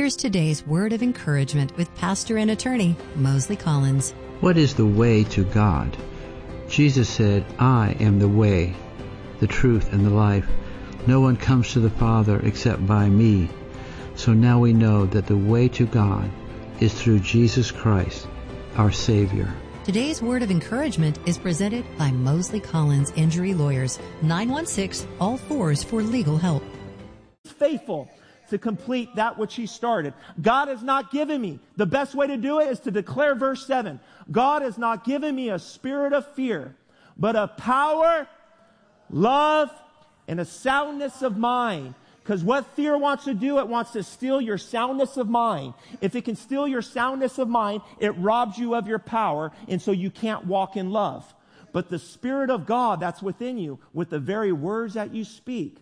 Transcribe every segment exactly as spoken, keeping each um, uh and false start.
Here's today's word of encouragement with pastor and attorney Mosley Collins. What is the way to God? Jesus said, I am the way, the truth, and the life. No one comes to the Father except by me. So now we know that the way to God is through Jesus Christ, our Savior. Today's word of encouragement is presented by Mosley Collins Injury Lawyers, nine one six, all fours for legal help. Faithful to complete that which he started. God has not given me. The best way to do it is to declare verse seven. God has not given me a spirit of fear, but of power, love, and a soundness of mind. Because what fear wants to do, it wants to steal your soundness of mind. If it can steal your soundness of mind, it robs you of your power, and so you can't walk in love. But the Spirit of God that's within you, with the very words that you speak,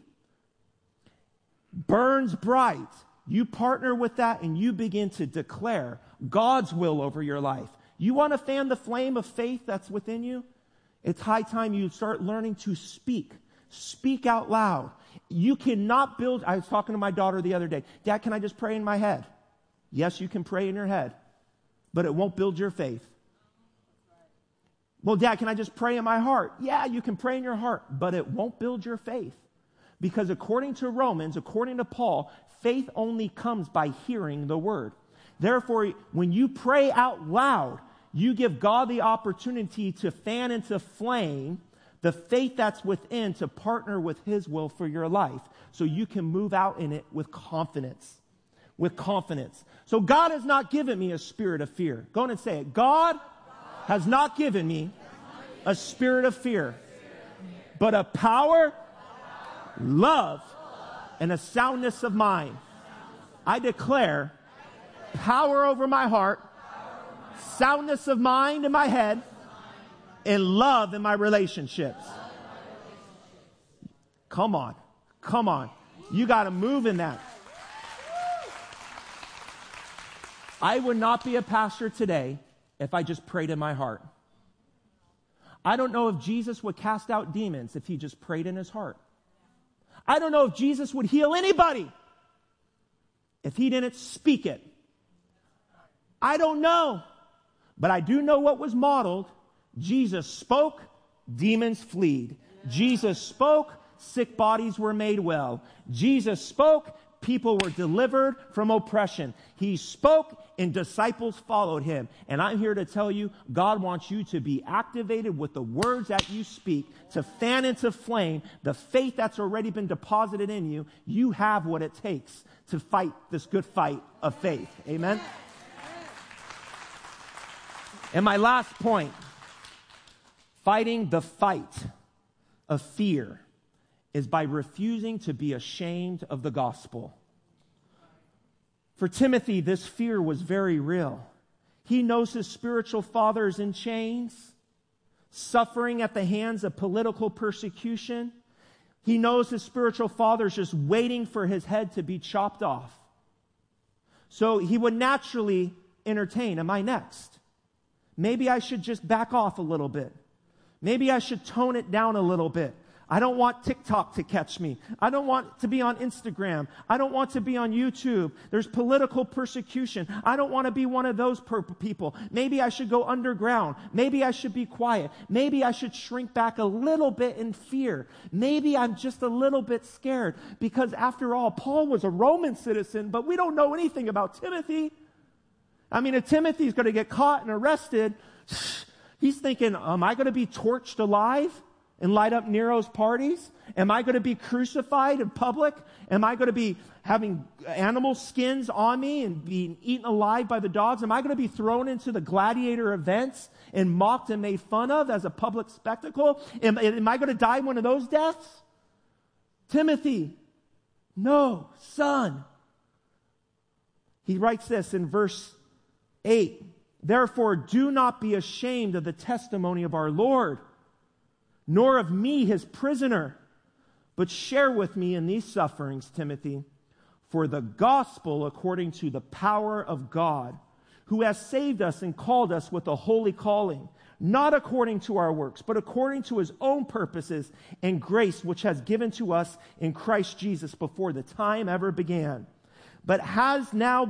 burns bright. You partner with that and you begin to declare God's will over your life. You want to fan the flame of faith that's within you? It's high time you start learning to speak. Speak out loud. You cannot build. I was talking to my daughter the other day. Dad, can I just pray in my head? Yes, you can pray in your head, but it won't build your faith. Well, Dad, can I just pray in my heart? Yeah, you can pray in your heart, but it won't build your faith. Because according to Romans, according to Paul, faith only comes by hearing the word. Therefore, when you pray out loud, you give God the opportunity to fan into flame the faith that's within to partner with his will for your life. So you can move out in it with confidence. With confidence. So God has not given me a spirit of fear. Go on and say it. God has not given me a spirit of fear, but a power, love, and a soundness of mind. I declare power over my heart, soundness of mind in my head, and love in my relationships. Come on. Come on. You got to move in that. I would not be a pastor today if I just prayed in my heart. I don't know if Jesus would cast out demons if he just prayed in his heart. I don't know if Jesus would heal anybody if he didn't speak it. I don't know. But I do know what was modeled. Jesus spoke, demons fled. Jesus spoke, sick bodies were made well. Jesus spoke, people were delivered from oppression. He spoke, and disciples followed him. And I'm here to tell you, God wants you to be activated with the words that you speak, to fan into flame the faith that's already been deposited in you. You have what it takes to fight this good fight of faith. Amen? And my last point, fighting the fight of fear is by refusing to be ashamed of the gospel. For Timothy, this fear was very real. He knows his spiritual father is in chains, suffering at the hands of political persecution. He knows his spiritual father is just waiting for his head to be chopped off. So he would naturally entertain, am I next? Maybe I should just back off a little bit. Maybe I should tone it down a little bit. I don't want TikTok to catch me. I don't want to be on Instagram. I don't want to be on YouTube. There's political persecution. I don't want to be one of those per- people. Maybe I should go underground. Maybe I should be quiet. Maybe I should shrink back a little bit in fear. Maybe I'm just a little bit scared because after all, Paul was a Roman citizen, but we don't know anything about Timothy. I mean, if Timothy's going to get caught and arrested, he's thinking, am I going to be torched alive and light up Nero's parties? Am I going to be crucified in public? Am I going to be having animal skins on me and being eaten alive by the dogs? Am I going to be thrown into the gladiator events and mocked and made fun of as a public spectacle? Am, am I going to die one of those deaths? Timothy, no, son. He writes this in verse eight. Therefore, do not be ashamed of the testimony of our Lord, nor of me, his prisoner, but share with me in these sufferings, Timothy, for the gospel according to the power of God, who has saved us and called us with a holy calling, not according to our works, but according to his own purposes and grace, which has given to us in Christ Jesus before the time ever began, but has now